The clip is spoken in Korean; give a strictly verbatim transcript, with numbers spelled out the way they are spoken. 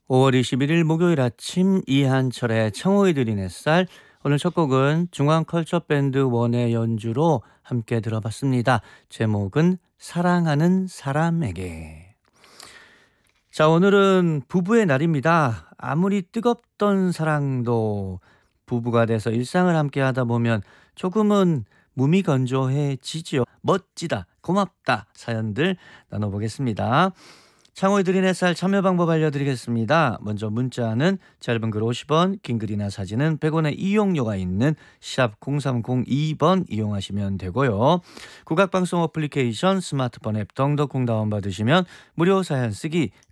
오월 이십일일 목요일 아침 이한철의 청호의 들인 햇살. 오늘 첫 곡은 중앙컬처밴드 원의 연주로 함께 들어봤습니다. 제목은 사랑하는 사람에게. 자, 오늘은 부부의 날입니다. 아무리 뜨겁던 사랑도 부부가 돼서 일상을 함께 하다 보면 조금은 무미건조해지지요. 멋지다, 고맙다 사연들 나눠보겠습니다. 창호의 들인 햇살 참여 방법 알려드리겠습니다. 먼저 문자는 짧은 글 오십 원, 긴 글이나 사진은 백 원의 이용료가 있는 샵 공삼공이 번 이용하시면 되고요. 국악방송 어플리케이션 스마트폰 앱 덩덕콩 다운받으시면 무료 사연 쓰기